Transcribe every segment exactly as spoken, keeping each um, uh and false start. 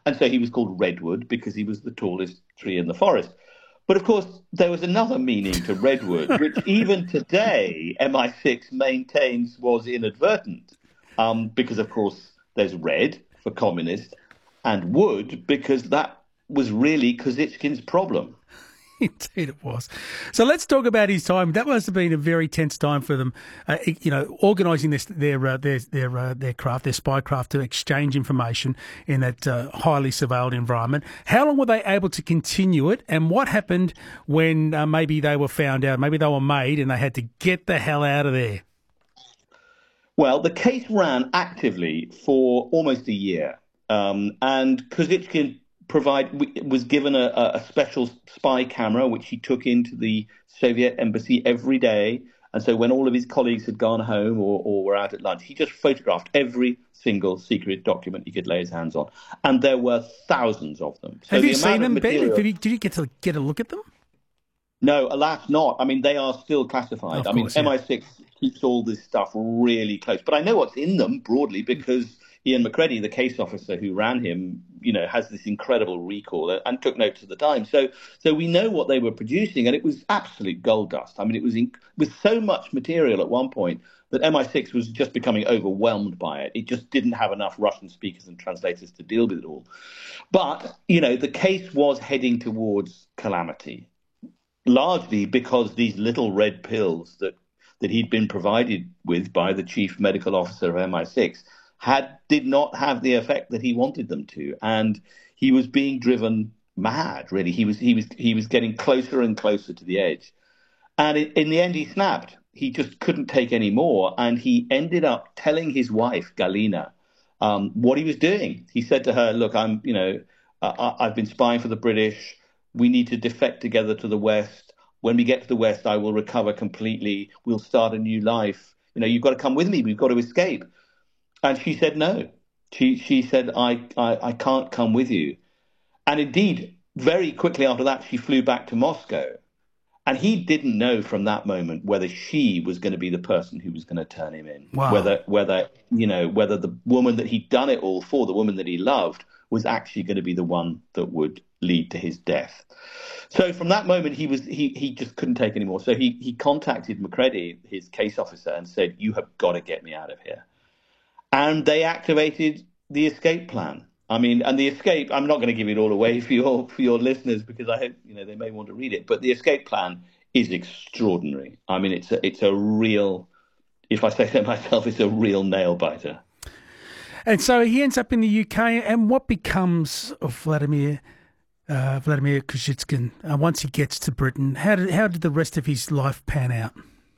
And so he was called Redwood because he was the tallest tree in the forest. But of course, there was another meaning to Redwood, which even today M I six maintains was inadvertent, um, because of course there's red for communist and wood because that was really Kozychkin's problem. Indeed it was. So let's talk about his time. That must have been a very tense time for them, uh, you know, organising this, their uh, their their uh, their craft, their spy craft, to exchange information in that uh, highly surveilled environment. How long were they able to continue it, and what happened when uh, maybe they were found out, maybe they were made and they had to get the hell out of there? Well, the case ran actively for almost a year, um, and Kozychkin provide was given a, a special spy camera which he took into the Soviet embassy every day. And so when all of his colleagues had gone home or, or were out at lunch, he just photographed every single secret document he could lay his hands on. And there were thousands of them. So Have you seen them, material... Ben? Did you, did you get to get a look at them? No, alas not. I mean, they are still classified. Of I mean, course, yeah. M I six keeps all this stuff really close. But I know what's in them broadly because Ian McCready, the case officer who ran him, you know, has this incredible recall and took notes at the time. So, so we know what they were producing, and it was absolute gold dust. I mean, it was in, with so much material at one point that M I six was just becoming overwhelmed by it. It just didn't have enough Russian speakers and translators to deal with it all. But, you know, the case was heading towards calamity, largely because these little red pills that, that he'd been provided with by the chief medical officer of M I six had did not have the effect that he wanted them to, and he was being driven mad. Really, he was he was he was getting closer and closer to the edge, and in, in the end, he snapped. He just couldn't take any more, and he ended up telling his wife Galina um, what he was doing. He said to her, "Look, I'm you know uh, I've been spying for the British. We need to defect together to the West. When we get to the West, I will recover completely. We'll start a new life. You know, you've got to come with me. We've got to escape." And she said no. She she said, I, I, I can't come with you. And indeed, very quickly after that, she flew back to Moscow. And he didn't know from that moment whether she was going to be the person who was going to turn him in. Wow. Whether, whether, you know, whether the woman that he'd done it all for, the woman that he loved, was actually going to be the one that would lead to his death. So from that moment, he was he he just couldn't take anymore. So he, he contacted McCready, his case officer, and said, "You have got to get me out of here." And they activated the escape plan. I mean, and the escape, I'm not going to give it all away for your for your listeners because I hope, you know, they may want to read it. But the escape plan is extraordinary. I mean, it's a, it's a real, if I say so myself, it's a real nail biter. And so he ends up in the U K. And what becomes of Vladimir uh, Vladimir Kozychkin uh, once he gets to Britain? How did how did the rest of his life pan out?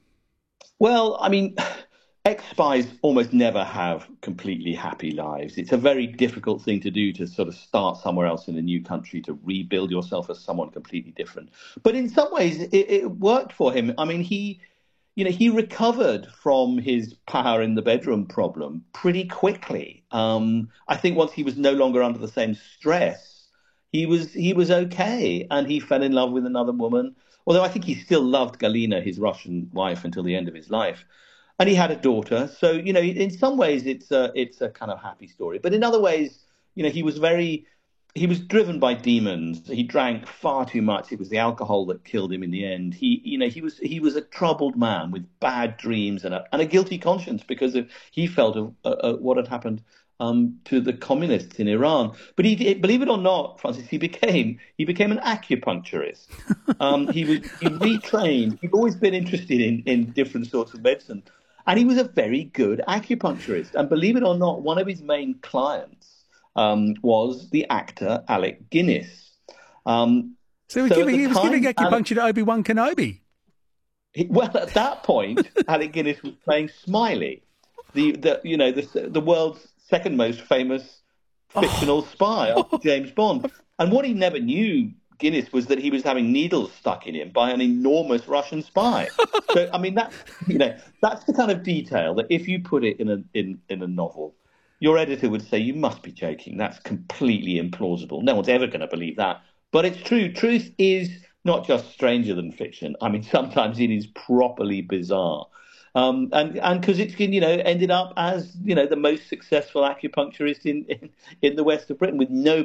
Well, I mean, ex-spies almost never have completely happy lives. It's a very difficult thing to do, to sort of start somewhere else in a new country, to rebuild yourself as someone completely different. But in some ways, it, it worked for him. I mean, he, you know, he recovered from his power in the bedroom problem pretty quickly. Um, I think once he was no longer under the same stress, he was he was okay, and he fell in love with another woman. Although I think he still loved Galina, his Russian wife, until the end of his life. And he had a daughter. So, you know, in some ways it's a, it's a kind of happy story. But in other ways, you know, he was very, he was driven by demons. He drank far too much. It was the alcohol that killed him in the end. He, you know, he was he was a troubled man with bad dreams and a, and a guilty conscience because of, he felt of uh, uh, what had happened um, to the communists in Iran. But he, believe it or not, Francis, he became he became an acupuncturist. Um, he was he retrained. He'd always been interested in, in different sorts of medicine. And he was a very good acupuncturist. And believe it or not, one of his main clients um, was the actor Alec Guinness. Um, so, he was, so giving, he was time, giving acupuncture Alec, to Obi-Wan Kenobi. He, well, at that point, Alec Guinness was playing Smiley, the, the you know the, the world's second most famous fictional oh. spy after James Bond. And what he never knew, Guinness, was that he was having needles stuck in him by an enormous Russian spy. So, I mean, that you know, that's the kind of detail that if you put it in a in, in a novel, your editor would say, you must be joking. That's completely implausible. No one's ever going to believe that. But it's true. Truth is not just stranger than fiction. I mean, sometimes it is properly bizarre. Um, and and Kozychkin, you know, ended up as, you know, the most successful acupuncturist in, in, in the west of Britain with no